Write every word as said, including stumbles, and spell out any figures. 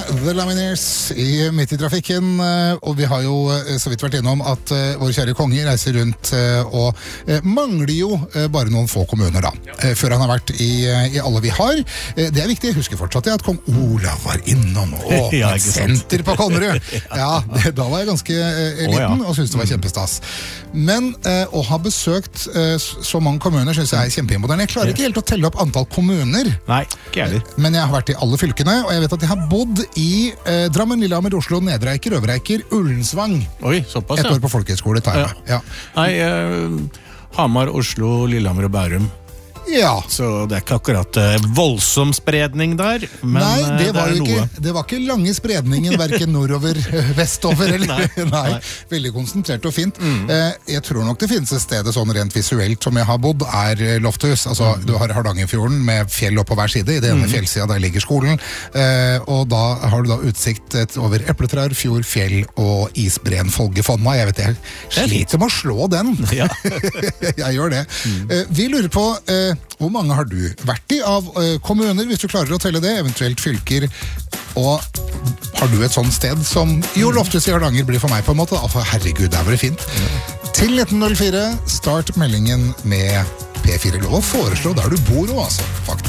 The Lumineers i midt i trafikken, og vi har jo så vidt vært innom at vår kjære konge reiser rundt og mangler jo bare noen få kommuner da, før han har vært i, i alle vi har. Det er viktig, jeg husker fortsatt at kong Olav var innom og åpnet et senter på Konnerud. Ja, det, da var jeg ganske liten og syntes det var kjempestas. Men eh, å ha besøkt eh, så mange kommuner synes jeg er kjempeimponerende. Jeg klarer ikke helt å telle opp antall kommuner. Nei, ikke heller. Men jeg har vært i alle fylkene, og jeg vet at jeg har bodd i eh, Drammen, Lillehammer, Oslo, Nedre Eiker, Øvre Eiker, Ullensvang. Oi, såpass, Et år på folkehøyskole, tar jeg med. Ja. Nei, eh, Hamar, Oslo, Lillehammer og Bærum. Ja. Så det er ikke akkurat uh, voldsom spredning der, men Nei, det, det var er jo noe. ikke, det var ikke lange spredningen, hverken nordover, vestover, eller nei, nei. nei. Veldig konsentrert og fint. Mm. Eh, jeg tror nok det finnes et sted sånn rent visuelt som jeg har bodd, er Lofthus. Altså, mm. du har Hardangerfjorden med fjell opp på hver side, i det ene mm. fjellsida der ligger skolen, eh, og da har du da utsikt et, over epletrær, fjord, fjell og isbreen Folgefonna. Jeg vet, jeg sliter med å slå den. Ja. Jeg gjør det. Mm. Eh, vi lurer på eh, hvor mange har du vært i av uh, kommuner, hvis du klarer å telle det, eventuelt fylker, og har du et sånt sted som jo Lofthus i Hardanger blir for meg på en måte, altså herregud, det er bare fint. Ja. Til nitten null fire, start meldingen med P fire Lov, og foreslå der du bor også, faktisk.